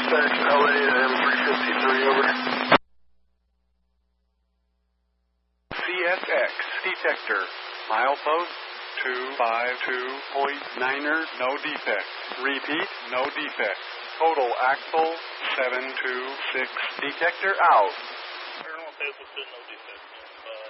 dispatch, LA M353, over. CSX detector, milepost 252.9er, no defect. Repeat, no defect. Total axle 726. Detector out.